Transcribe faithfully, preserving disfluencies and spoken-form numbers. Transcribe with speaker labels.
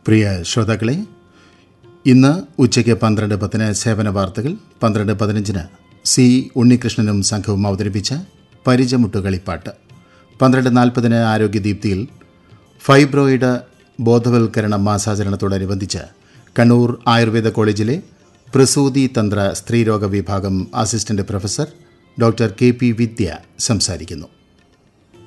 Speaker 1: പ്രിയ ശ്രോതാക്കളെ, ഇന്ന് ഉച്ചയ്ക്ക് പന്ത്രണ്ട് പത്തിന് സേവന വാർത്തകൾ, പന്ത്രണ്ട് പതിനഞ്ചിന് സി ഉണ്ണികൃഷ്ണനും സംഘവും അവതരിപ്പിച്ച പരിചമുട്ടുകളിപ്പാട്ട്, പന്ത്രണ്ട് നാൽപ്പതിന് ആരോഗ്യദീപ്തിയിൽ ഫൈബ്രോയിഡ് ബോധവൽക്കരണ മാസാചരണത്തോടനുബന്ധിച്ച് കണ്ണൂർ ആയുർവേദ കോളേജിലെ പ്രസൂതി തന്ത്ര സ്ത്രീരോഗ വിഭാഗം assistant professor doctor K P വിദ്യ സംസാരിക്കുന്നു.